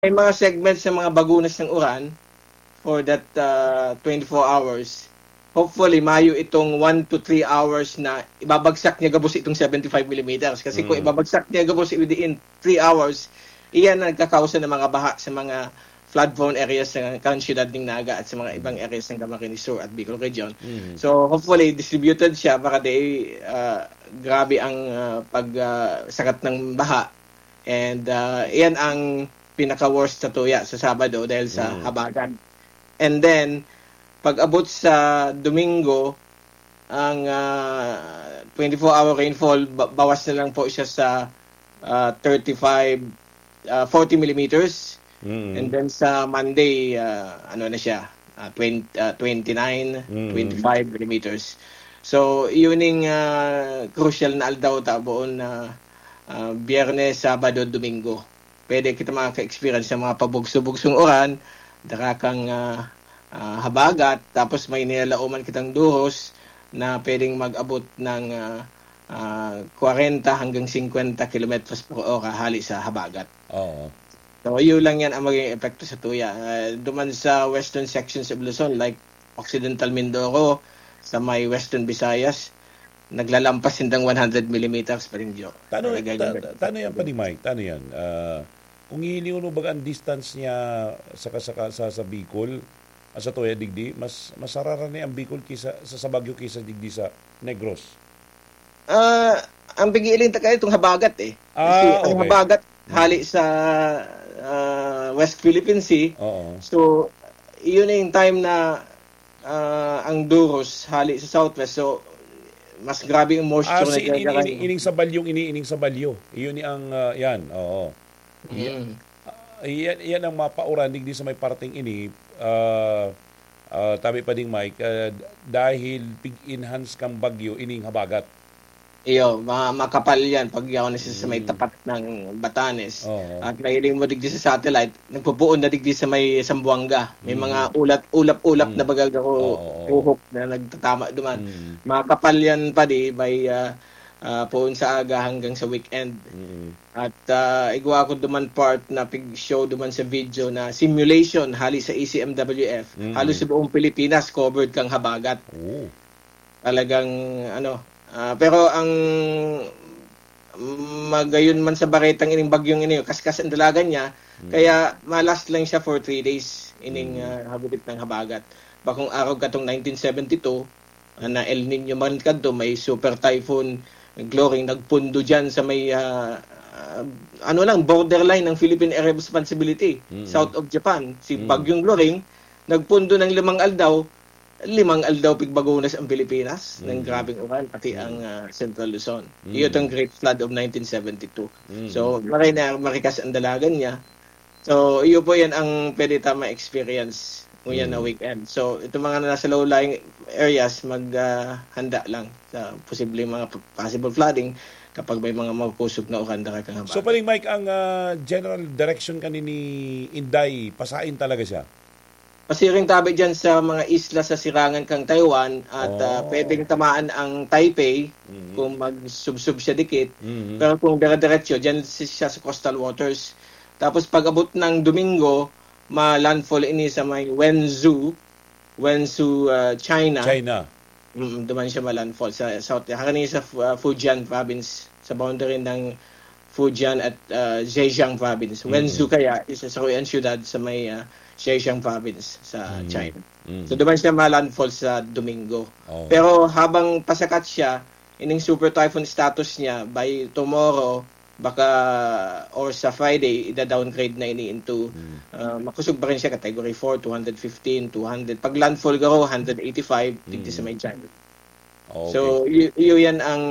May mga segments ng mga bagunas ng uran for that 24 hours. Hopefully, mayo itong 1 to 3 hours na ibabagsak niya gabos itong 75 millimeters. Kasi kung ibabagsak niya gabos within 3 hours, iyan ang nagkakausa ng mga baha sa mga flood-prone areas ng Kansyudad ng Naga at sa mga ibang areas ng Camarines Sur at Bicol Region. So, hopefully, distributed siya para grabe ang pagsakat ng baha. And iyan ang pinaka-worst sa tuya sa Sabado dahil sa habagan. And then, pag-abot sa Domingo, ang 24-hour rainfall, bawas na lang po siya sa 40 millimeters. And then sa Monday, ano na siya, 29, 25 millimeters. So, yun yung crucial na aldaw taboon na Biyernes, Sabado, Domingo. Pwede kita makaka-experience sa mga pabugso-bugsong uran, darakang habagat, tapos may nilalauman kitang duhos na pwedeng mag-abot ng 40 hanggang 50 kilometers per hora hali sa habagat. Oo. So, yun lang yan ang magiging epekto sa tuya. Duman sa western sections of Luzon, like Occidental Mindoro, sa may western Visayas, naglalampas hindang 100 millimeters pa rin dyo. Tano yan pa ni Mike? Tano yan? Kung hihiliw no baga ang distance niya sa Bicol, sa tuya digdi, mas masarara ni ang Bicol kisa sa Baguio kisa digdi sa Negros. Ang bigilin ta kayo itong habagat eh. Kasi ang habagat hali sa West Philippine Sea. So, yun yung time na ang duros hali sa Southwest. So, mas grabe yung moisture na ining sa balyong iniining sa balyo. Iyon ni ang yan. Oo. Yan ang mapauran digdi sa may parting ini. Tabi pa ding Mike, dahil pig-enhance kang bagyo ining habagat. Iyo, makapal yan pag yaw na sa may tapat ng Batanes. At nahiling mo digdi sa satellite, nagpupuon na digdi sa may Zamboanga. May mga ulap-ulap na bagagaro uhok na nagtatama duman. Makapal yan pa di by puon sa aga hanggang sa weekend. At igwa ko duman part na pig-show duman sa video na simulation hali sa ECMWF. Halos sa buong Pilipinas covered kang habagat. Talagang pero ang magayon man sa baretang ining bagyong ini, kaskas ang dalagan niya, kaya malast lang siya for 3 days ining habitit ng habagat. Bakong araw katong 1972 na El Nino man kadto, may super typhoon Glory nagpundo diyan sa may borderline ng Philippine Area of Responsibility, south of Japan. Si Bagyong Glory nagpundo ng 5 aldaw pigbagunas ang Pilipinas ng grabing uran, pati ang Central Luzon. Iyon ang Great Flood of 1972. So, maray na marikas ang dalagan niya. So, iyo po yan ang pwede tama experience mo yan na weekend. So, itong mga nasa low-lying areas, maghanda lang sa posibleng mga possible flooding kapag may mga magkusog na uran dara kang habagat. So, paling Mike, ang general direction kanini Inday, pasain talaga siya? Pasiring tabi dyan sa mga isla sa sirangan kang Taiwan at pwedeng tamaan ang Taipei kung mag-subsub siya dikit. Pero kung dire-diretso, dyan siya sa coastal waters. Tapos pag-abot ng Domingo, ma-landfall ini sa may Wenzhou, China. Duman siya ma-landfall sa south. Hakani sa Fujian province, sa boundary ng Fujian at Zhejiang province. Wenzhou kaya, isa sa Huian syudad sa may Zhejiang province sa China. So, duman siya ma-landfall sa Domingo. Pero habang pasakat siya, ining super typhoon status niya, by tomorrow, baka, or sa Friday, ida-downgrade na ini into, makusog pa rin siya, category 4, 215, 200. Pag landfall garo, 185, dito sa may China. So, yan ang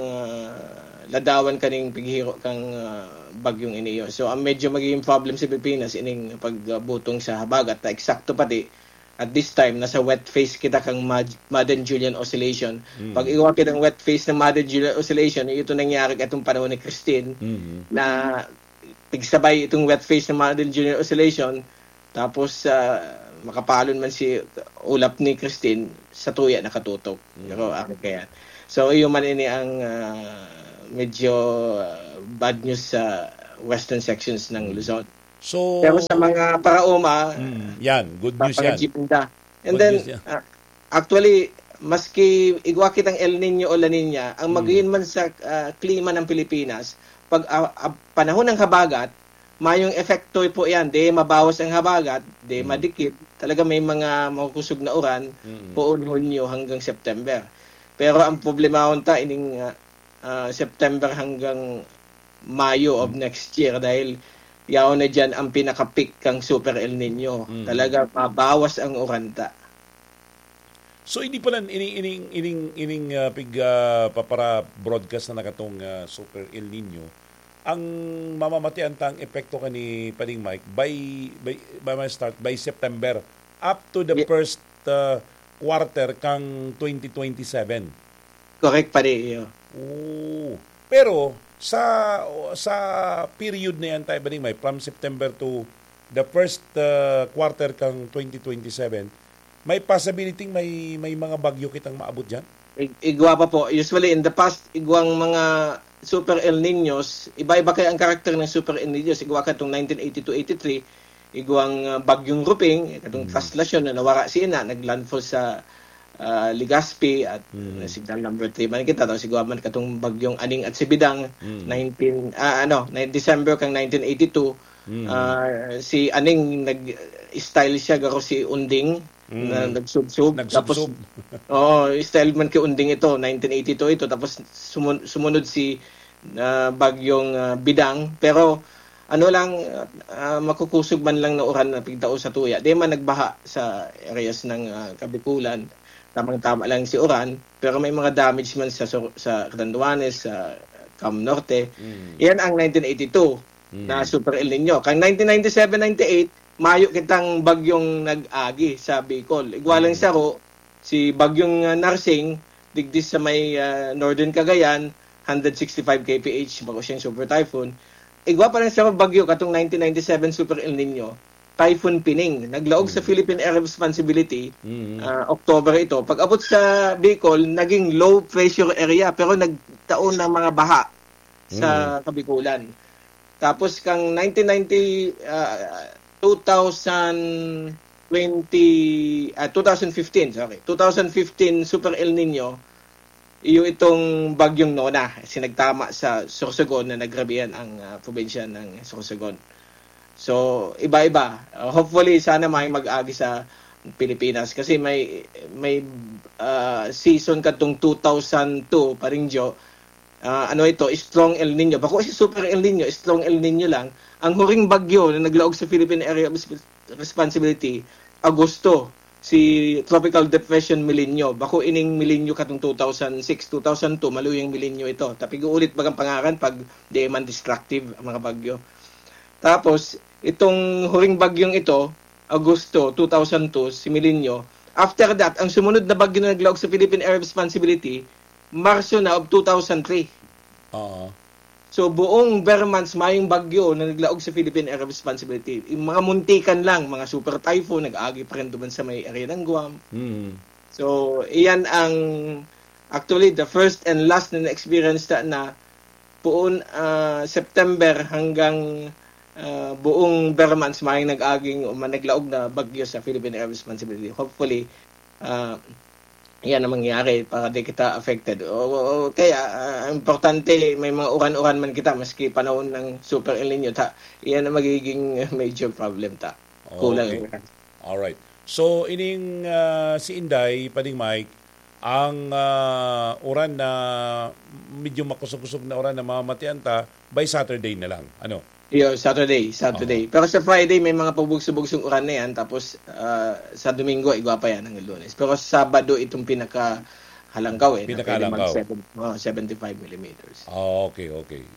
ladawan kaning pighiro kang bagyong iniyo. So, ang medyo magiging problem sa Pilipinas ining pagbutong sa habagat na eksakto pati at this time nasa wet phase kita kang Madden-Julian oscillation. Pag iwa kita ng wet phase ng Madden-Julian oscillation, ito nangyari katong panahon ni Christine na pigsabay itong wet phase ng Madden-Julian oscillation, tapos makapalon man si ulap ni Christine sa tuya nakatutok. Pero kaya. So, yun man ini ang medyo bad news sa western sections ng Luzon. So, Pero sa mga paraoma, yan, good news yan. And good then, actually, maski igwa kitang El Nino o La Nina, ang magayon man sa klima ng Pilipinas, pag panahon ng habagat, mayong epekto po yan, di mabawas ang habagat, di madikit, talaga may mga makukusog na uran, poon Hunyo hanggang September. Pero ang problema unta ining September hanggang Mayo of next year dahil yaw na dyan ang pinaka-peak kang Super El Nino. Talaga mabawas ang uranta. So hindi pala ining papara broadcast na nakatong Super El Nino ang mamamatian tang epekto kani Paring Mike by September up to the first quarter kang 2027. Correct pa rin. Pero sa period na yan tayo Paring Mike from September to the first quarter kang 2027 may possibility may mga bagyo kitang maabot dyan? Igwa pa po. Usually in the past, igwang mga Super El Niños, iba-iba kaya ang karakter ng Super El Niños. Igwa ka itong 1982-83, igwang bagyong Ruping, itong traslasyon na nawara si Ina, naglandfall sa Legazpi at signal number 3 man kita. Tapos igwa man katong bagyong Aning at Sibidang, December kang 1982. Si Aning nag-style siya garo si Unding, na nagsubsub. Tapos style man kay Unding ito 1982 ito, tapos sumunod si bagyong Bidang, pero makukusog man lang na uran na pigtao sa tuya, di man nagbaha sa areas ng Kabikulan, tamang-tama lang si uran, pero may mga damage man sa Catanduanes, sa Cam Norte. Yan ang 1982 na Super El Nino. Kang 1997-98 Mayo kitang bagyong nag-agi sa Bicol. Igwalang saro, si bagyong Narsing, digdis sa may Northern Cagayan, 165 kph, bago siyang super typhoon. Igwa pa rin sa bagyo katong 1997 Super El Nino, Typhoon Pining. Naglaog sa Philippine Air Responsibility, October ito. Pag abot sa Bicol, naging low pressure area, pero nagtaon ng mga baha sa Kabikulan. Tapos kang 2015 Super El Nino, iyo itong bagyong Nona, sinagtama sa Sorsogon na nagrabihan ang probinsya ng Sorsogon. So iba-iba, hopefully sana may mag-agi sa Pilipinas kasi may season katong 2002 paringjo. Ito, Strong El Nino. Bako si Super El Nino, Strong El Nino lang. Ang huring bagyo na naglaog sa Philippine Area of Responsibility, Agosto, si Tropical Depression Milenyo. Bako ining Milenyo katong 2006-2002, maluyang Milenyo ito. Tapi uulit bagang pangaran pag di man destructive ang mga bagyo. Tapos, itong huring bagyong ito, Agosto 2002, si Milenyo. After that, ang sumunod na bagyo na naglaog sa Philippine Area of Responsibility, Marso na of 2003. So buong Bermans mayong bagyo na naglaog sa Philippine Area of Responsibility. Yung mga muntikan lang, mga super typhoon, nag-agi pa rin doon sa may area ng Guam. So iyan ang actually the first and last na experience na buong September hanggang buong Bermans mayong nag-aging o naglaog na bagyo sa Philippine Area of Responsibility. Hopefully yan ang mangyari para di kita affected. Kaya importante may mga uran-uran man kita maski panahon ng Super El Nino yan ang magiging major problem kulang. Okay. Alright. So ining si Inday Paring Mike ang uran na medyo makusog-kusog na uran na mamamatian by Saturday na lang. Saturday. Pero sa Friday may mga pabugso-bugsong uran na yan, tapos sa Domingo igwa pa yan ng Lunes. Pero sa Sabado itong pinakahalangkaw Pinakahalangkaw. 75 millimeters. Okay.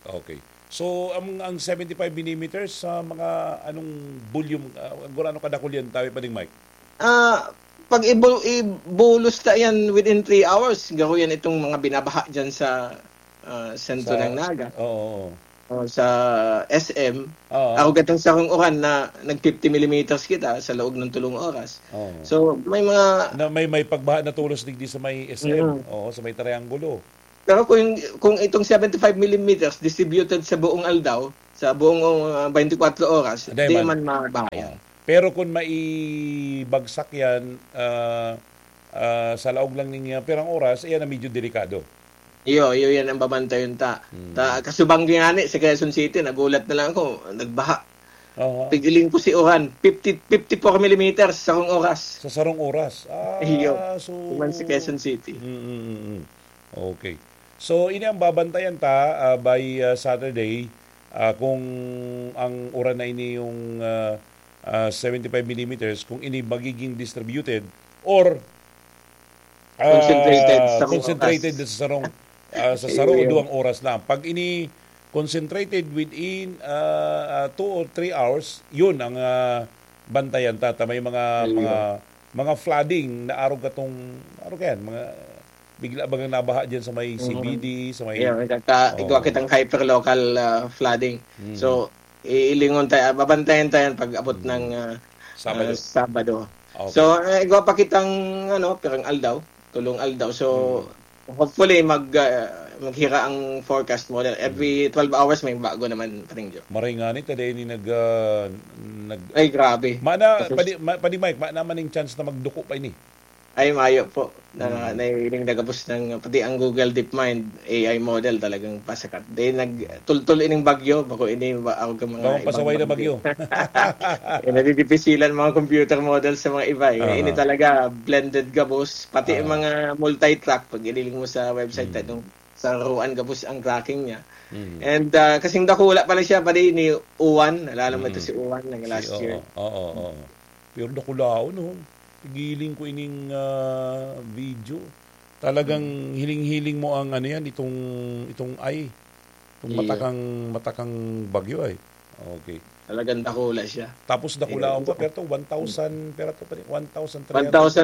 So ang 75 millimeters sa mga anong volume, ano kadakul yan tayo Paring Mike? Pag ibulos ta yan within 3 hours, garo yan itong mga binabaha dyan sa sentro ng Naga. Sa SM, ako gatang sa akong uran na nag 50 millimeters kita sa loob ng tulong oras. So may mga may pagbaha na tulos digdi sa may SM, sa may triangulo. Pero kung itong 75 millimeters distributed sa buong Aldao, sa buong 24 oras, di man mabayan. Pero kung maibagsak yan sa laog lang niya pirang oras, yan na medyo delikado. Iyo yan ang babantayon ta. Kasubang gani sa Quezon City, nagulat na lang ako, nagbaha. Pigiling ko si Oran, 54 mm sa sarong oras. Sa sarong oras? Iyo, man si Quezon City. Okay. So, ini ang babantayan ta by Saturday kung ang Oran na ini yung 75 mm, kung ini magiging distributed or concentrated sa sarong 2 oras lang. Pag ini concentrated within 2 or 3 hours, yun ang bantayan tata. May mga flooding na araw kayan, mga bigla bagang nabaha diyan sa may CBD, sa may ikaw kitang hyperlocal flooding. So ilingon tayo, babantayan tayo pag abot ng Sabado. Okay. So ikaw pa kitang pirang aldaw, tulong aldaw. So hopefully maghira ang forecast model. Every 12 hours may bago naman pa rin. Maringani today ni nag ay grabe. Padi Mike, naman ning chance na magduko pa ini. Ay mayo po. Nailing nagabos ng pati ang Google DeepMind AI model talagang pasakat. Day nagtultul ining bagyo, bako ini ako ka mga pasaway na bagyo. Nadidipisilan mga computer model sa mga iba. Ini talaga blended gabos, pati mga multi-track pag iniling mo sa website sa ruan gabos ang tracking niya. And kasing dakula pala siya pati ni Uwan, nalala mo ito si Uwan ng last year. Pero dakulao giling ko ining video. Talagang hiling-hiling mo ang itong matakang bagyo ay. Okay. Talagang dakula siya. Tapos dakula pa pero 1,000 pero 1,300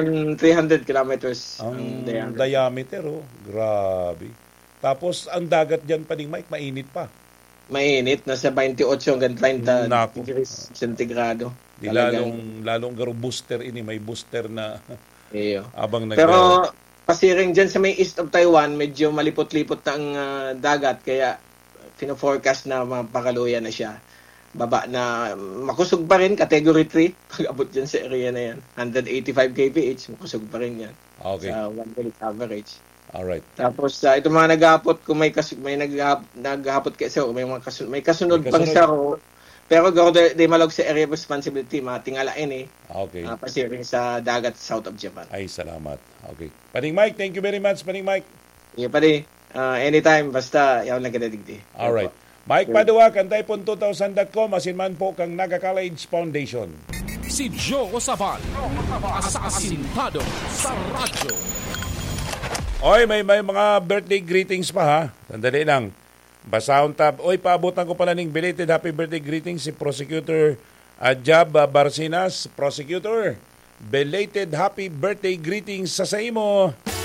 kilometers ang diameter. Grabe. Tapos ang dagat diyan pa Mike, mainit pa. Mainit, nasa 28 hanggang 30 degrees centigrado. Lalong garo booster may booster na abang Pero pasiring dyan sa may east of Taiwan, medyo malipot-lipot na ang dagat, kaya pino-forecast na mapakaluya na siya. Baba na makusog pa rin, category 3, pag abot dyan sa area na yan. 185 kph, makusog pa rin yan. Okay. Sa 1 day average. Alright. Tapos ito mga naghahapot, kung may naghahapot kasi may kasunod pang saro. Pero garo de malog sa area of responsibility, matingalain Okay. Pasiring sa dagat south of Japan. Ay, salamat. Okay. Paring Mike, thank you very much, Paring Mike. Yeah, pare. Anytime, basta yaw lang kadadigdi. Alright. Mike Padua, kantaypon2000.com, asinman po kang Naga College Foundation. Si Joe Saval, asasintado sa radyo. Oy, may mga birthday greetings pa ha. Sandali lang. Basahon tab. Oy, paabutan ko pala ng belated happy birthday greetings si Prosecutor Jab Barcinas. Prosecutor, belated happy birthday greetings sa imo.